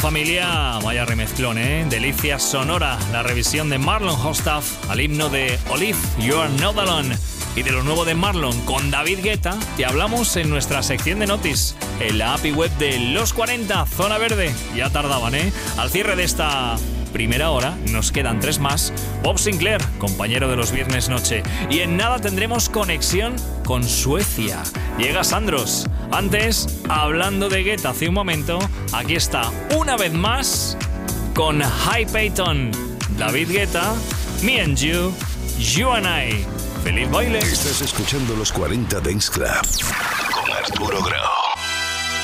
familia, vaya remezclón, ¿eh? Delicia sonora, la revisión de Marlon Hostaf al himno de Olive, You Are Not Alone. Y de lo nuevo de Marlon con David Guetta te hablamos en nuestra sección de Notis, en la API web de Los 40, Zona Verde. Ya tardaban, ¿eh? Al cierre de esta primera hora nos quedan 3 más. Bob Sinclair, compañero de los viernes noche. Y en nada tendremos conexión con Suecia. Llega Sandros. Antes, hablando de Guetta hace un momento, aquí está una vez más con High Payton, David Guetta, Me and You, You and I. ¡Feliz baile! Estás escuchando Los 40 Dance Club con Arturo Grau.